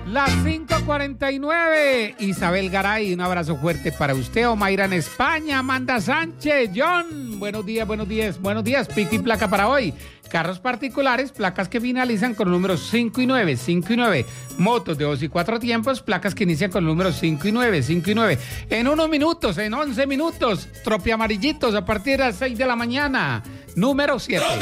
Las 5:49. Isabel Garay, un abrazo fuerte para usted. Omaira en España. Amanda Sánchez. John, buenos días, buenos días, buenos días. Pico y placa para hoy. Carros particulares, placas que finalizan con números 5 y 9, 5 y 9. Motos de 2 y 4 tiempos, placas que inician con números 5 y 9, 5 y 9. En unos minutos, en 11 minutos, tropi amarillitos a partir de las 6 de la mañana. Número 7.